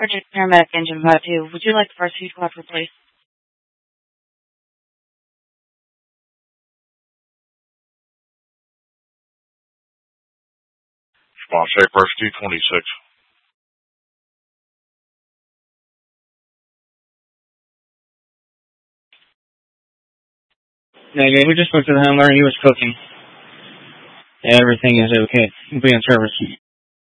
Project Paramedic Engine Pod 2. Would you like the first feed quad replaced? Response shape first 226. Negative. We just spoke to the handler. He was cooking. Everything is okay. We'll be in service.